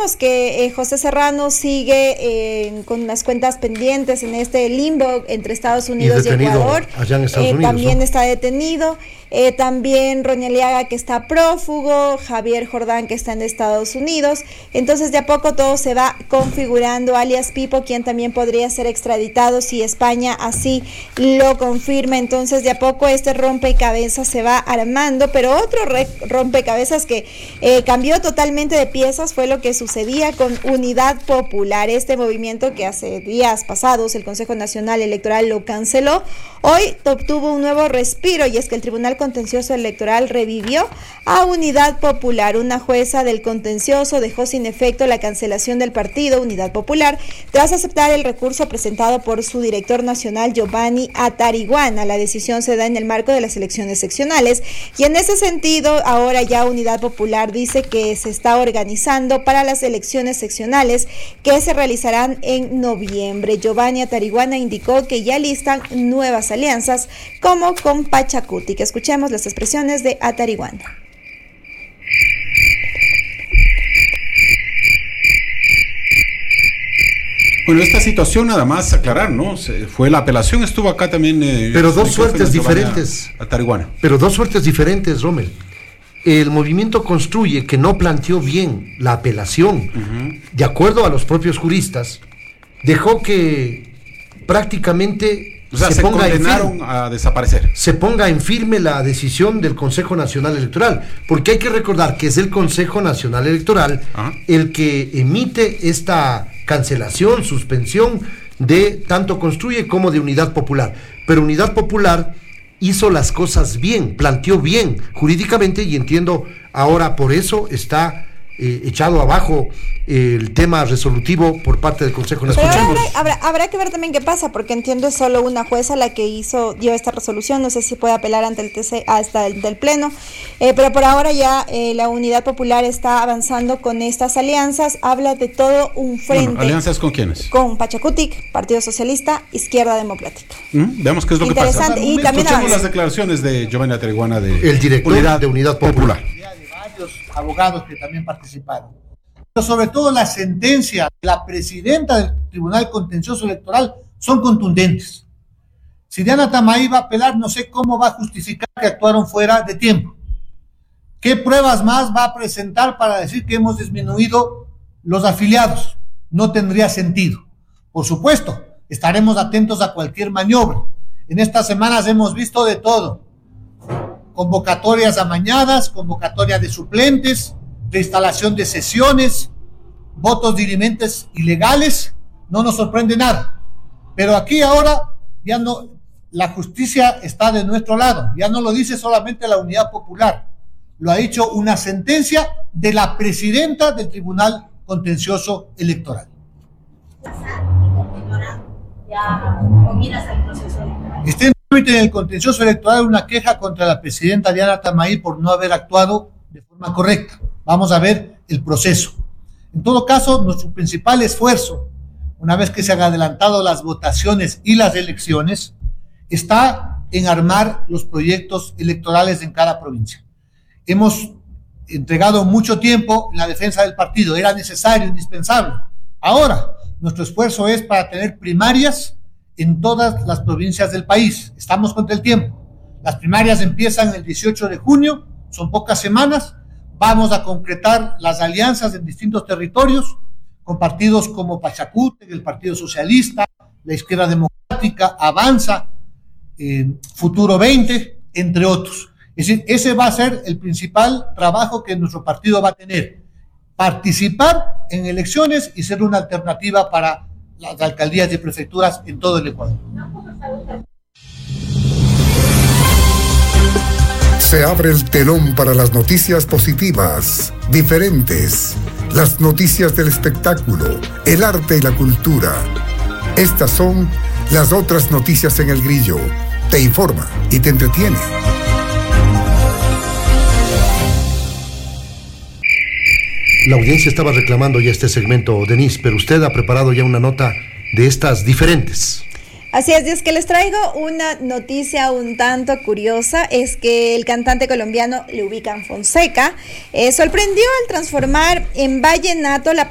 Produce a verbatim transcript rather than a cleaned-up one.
recordemos que eh, José Serrano sigue eh, con unas cuentas pendientes en este limbo entre Estados Unidos y, y Ecuador. Allá en Estados eh, Unidos, también ¿no? está detenido. Eh, también Ronnie Aliaga, que está prófugo, Javier Jordán, que está en Estados Unidos. Entonces de a poco todo se va configurando, alias Pipo, quien también podría ser extraditado si España así lo confirma. Entonces de a poco este rompecabezas se va armando, pero otro re- rompecabezas que eh, cambió totalmente de piezas fue lo que sucedía con Unidad Popular, este movimiento que hace días pasados el Consejo Nacional Electoral lo canceló. Hoy obtuvo un nuevo respiro, y es que el Tribunal Contencioso Electoral revivió a Unidad Popular. Una jueza del contencioso dejó sin efecto la cancelación del partido Unidad Popular tras aceptar el recurso presentado por su director nacional Giovanni Atariguana. La decisión se da en el marco de las elecciones seccionales, y en ese sentido ahora ya Unidad Popular dice que se está organizando para las elecciones seccionales que se realizarán en noviembre. Giovanni Atariguana indicó que ya listan nuevas alianzas como con Pachacuti. Que escuchemos las expresiones de Atariguana. Bueno, esta situación nada más aclarar, ¿no? Se, fue la apelación, estuvo acá también. Eh, Pero dos suertes diferentes. Atariguana. Pero dos suertes diferentes, Rommel. El movimiento Construye, que no planteó bien la apelación, uh-huh. de acuerdo a los propios juristas, dejó que prácticamente o sea, se, se ponga condenaron firme, a desaparecer. Se ponga en firme la decisión del Consejo Nacional Electoral, porque hay que recordar que es el Consejo Nacional Electoral uh-huh. el que emite esta cancelación, suspensión de tanto Construye como de Unidad Popular. Pero Unidad Popular hizo las cosas bien, planteó bien jurídicamente, y entiendo ahora por eso está eh, echado abajo eh, el tema resolutivo por parte del Consejo Nacional. Pero habrá, habrá, habrá que ver también qué pasa, porque entiendo es solo una jueza la que hizo dio esta resolución. No sé si puede apelar ante el T C hasta el del Pleno, eh, pero por ahora ya eh, la Unidad Popular está avanzando con estas alianzas. Habla de todo un frente. Bueno, ¿alianzas con quiénes? Con Pachacutic, Partido Socialista, Izquierda Democrática. ¿Mm? Veamos qué es lo que pasa. Interesante. Y también escuchemos las declaraciones de Giovanni Atariguana, de el director Unidad, de Unidad Popular. De varios abogados que también participaron. Pero sobre todo la sentencia de la presidenta del Tribunal Contencioso Electoral son contundentes. Si Diana Tamay va a apelar, no sé cómo va a justificar que actuaron fuera de tiempo. ¿Qué pruebas más va a presentar para decir que hemos disminuido los afiliados? No tendría sentido. Por supuesto, estaremos atentos a cualquier maniobra. En estas semanas hemos visto de todo. Convocatorias amañadas, convocatoria de suplentes, de instalación de sesiones, votos dirimentes ilegales. No nos sorprende nada. Pero aquí ahora ya no, la justicia está de nuestro lado. Ya no lo dice solamente la Unidad Popular. Lo ha dicho una sentencia de la presidenta del Tribunal Contencioso Electoral. Está en trámite en el Contencioso Electoral una queja contra la presidenta Diana Tamay por no haber actuado de forma correcta. Vamos a ver el proceso. En todo caso, nuestro principal esfuerzo, una vez que se han adelantado las votaciones y las elecciones, está en armar los proyectos electorales en cada provincia. Hemos entregado mucho tiempo en la defensa del partido, era necesario, indispensable. Ahora, nuestro esfuerzo es para tener primarias en todas las provincias del país. Estamos contra el tiempo. Las primarias empiezan el dieciocho de junio, son pocas semanas. Vamos a concretar las alianzas en distintos territorios con partidos como Pachacuti, el Partido Socialista, la Izquierda Democrática, Avanza, eh, Futuro veinte, entre otros. Es decir, ese va a ser el principal trabajo que nuestro partido va a tener. Participar en elecciones y ser una alternativa para las alcaldías y prefecturas en todo el Ecuador. Se abre el telón para las noticias positivas, diferentes, las noticias del espectáculo, el arte y la cultura. Estas son las otras noticias en El Grillo. Te informa y te entretiene. La audiencia estaba reclamando ya este segmento, Denise, pero usted ha preparado ya una nota de estas diferentes. Así es, y es que les traigo una noticia un tanto curiosa, es que el cantante colombiano Leuvican Fonseca eh, sorprendió al transformar en vallenato la